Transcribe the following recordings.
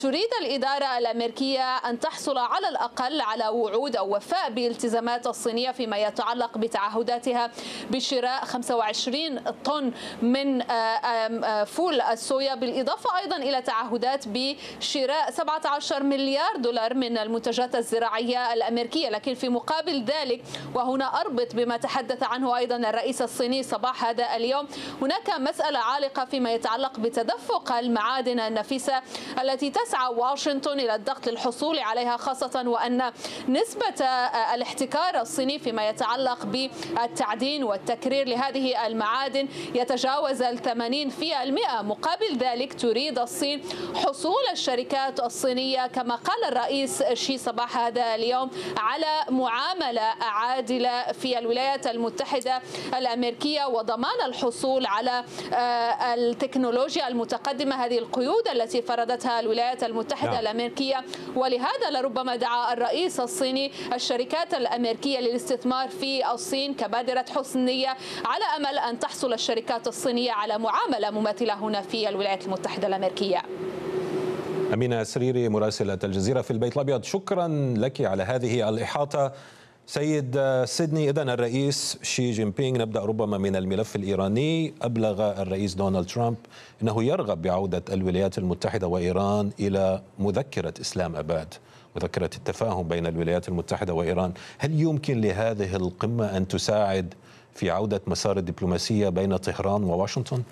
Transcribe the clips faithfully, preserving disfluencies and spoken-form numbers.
تريد الإدارة الأمريكية أن تحصل على الأقل على وعود أو وفاء بالتزامات الصينية فيما يتعلق بتعهداتها بشراء خمسة وعشرين طن من فول الصويا، بالإضافة أيضا إلى تعهدات بشراء سبعة عشر مليار دولار من المنتجات الزراعية الأمريكية. لكن في مقابل ذلك، وهنا أربط بما تحدث عنه أيضا الرئيس الصيني صباح هذا اليوم، هناك مسألة عالقة فيما يتعلق بتدفق المعادن النفيسة التي تسعى واشنطن إلى الضغط للحصول عليها، خاصة وأن نسبة الاحتكار الصيني فيما يتعلق بالتعدين والتكرير لهذه المعادن يتجاوز الثمانين بالمئة. مقابل ذلك تريد الصين حصول الشركات الصينية كما قال الرئيس شي صباح هذا اليوم على معاملة عادلة في الولايات المتحدة الأمريكية وضمان الحصول على التكنولوجيا المتقدمة، هذه القيود التي فرضتها الولايات المتحدة الأمريكية. ولهذا لربما دعا الرئيس الصيني الشركات الأمريكية للاستثمار في الصين كبادرة حسن نية، على أمل أن تحصل الشركات الصينية على معاملة مماثلة هنا في الولايات المتحدة الأمريكية. أمينة سريري مراسلة الجزيرة في البيت الأبيض، شكرا لك على هذه الإحاطة. سيد سيدني، إذن الرئيس شي جين بينغ، نبدأ ربما من الملف الإيراني. أبلغ الرئيس دونالد ترامب أنه يرغب بعودة الولايات المتحدة وإيران إلى مذكرة إسلام أباد، مذكرة التفاهم بين الولايات المتحدة وإيران. هل يمكن لهذه القمة أن تساعد في عودة مسار الدبلوماسية بين طهران وواشنطن؟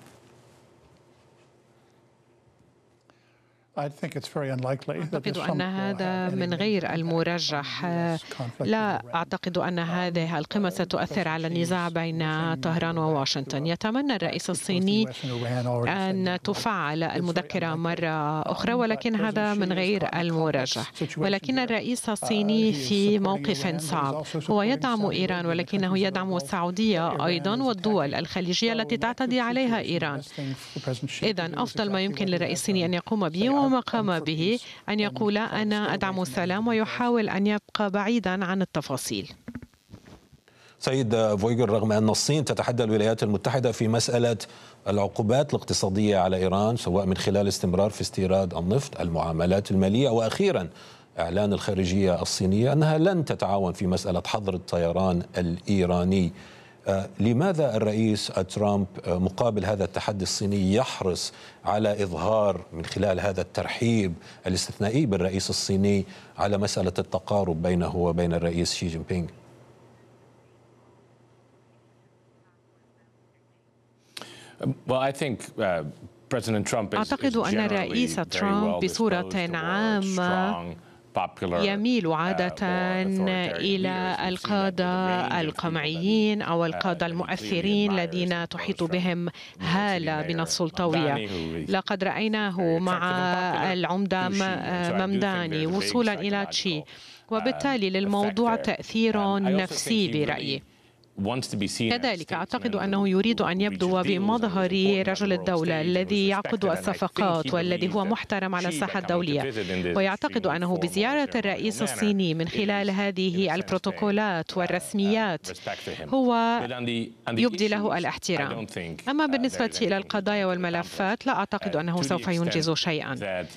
أعتقد أن هذا من غير المرجح. لا أعتقد أن هذه القمة ستؤثر على النزاع بين طهران وواشنطن. يتمنى الرئيس الصيني أن تفعل المذكرة مرة أخرى، ولكن هذا من غير المرجح. ولكن الرئيس الصيني في موقف صعب، هو يدعم إيران ولكنه يدعم السعودية أيضا والدول الخليجية التي تعتدي عليها إيران. إذن أفضل ما يمكن للرئيس الصيني أن يقوم به وما قام به أن يقول أنا أدعم السلام، ويحاول أن يبقى بعيدا عن التفاصيل. سيد فويغر، رغم أن الصين تتحدى الولايات المتحدة في مسألة العقوبات الاقتصادية على إيران، سواء من خلال استمرار في استيراد النفط، المعاملات المالية، وأخيرا إعلان الخارجية الصينية أنها لن تتعاون في مسألة حظر الطيران الإيراني، لماذا الرئيس ترامب مقابل هذا التحدي الصيني يحرص على إظهار من خلال هذا الترحيب الاستثنائي بالرئيس الصيني على مسألة التقارب بينه وبين الرئيس شي جين بينغ؟ أعتقد أن الرئيس ترامب بصورة عامة يميل عادة إلى القادة القمعيين أو القادة المؤثرين الذين تحيط بهم هالة من السلطوية. لقد رأيناه مع العمدة ممداني وصولا إلى تشي، وبالتالي للموضوع تأثير نفسي برأيي. كذلك أعتقد أنه يريد أن يبدو بمظهر رجل الدولة الذي يعقد الصفقات والذي هو محترم على الساحة الدولية، ويعتقد أنه بزيارة الرئيس الصيني من خلال هذه البروتوكولات والرسميات هو يبدي له الاحترام. أما بالنسبة إلى القضايا والملفات لا أعتقد أنه سوف ينجز شيئا،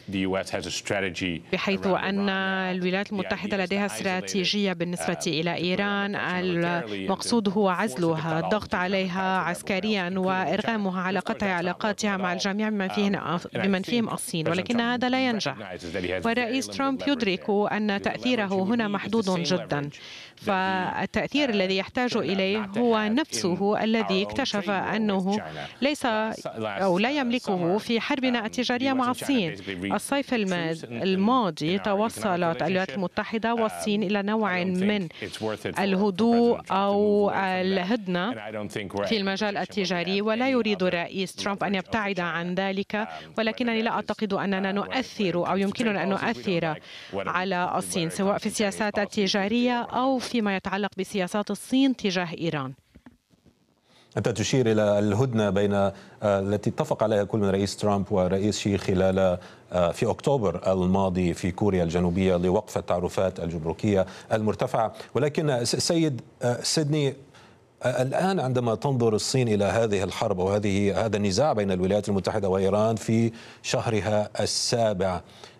بحيث أن الولايات المتحدة لديها استراتيجية بالنسبة إلى إيران. المقصود هو عزلها، الضغط عليها عسكريا وإرغامها على قطع علاقاتها مع الجميع بمن فيهم الصين، ولكن هذا لا ينجح. والرئيس ترامب يدرك أن تأثيره هنا محدود جدا، فالتأثير الذي يحتاج إليه هو نفسه الذي اكتشف أنه ليس أو لا يملكه في حربنا التجارية مع الصين. الصيف الماضي توصلت الولايات المتحدة والصين إلى نوع من الهدوء أو الهدنة في المجال التجاري، ولا يريد الرئيس ترامب أن يبتعد عن ذلك، ولكنني لا أعتقد أننا نؤثر أو يمكننا أن نؤثر على الصين سواء في السياسات التجارية أو فيما يتعلق بسياسات الصين تجاه إيران. أنت تشير إلى الهدنة بين التي اتفق عليها كل من رئيس ترامب ورئيس شي خلال في أكتوبر الماضي في كوريا الجنوبية لوقف التعرفات الجمركية المرتفعة. ولكن سيد سيدني، الآن عندما تنظر الصين إلى هذه الحرب أو هذه هذا النزاع بين الولايات المتحدة وإيران في شهرها السابع،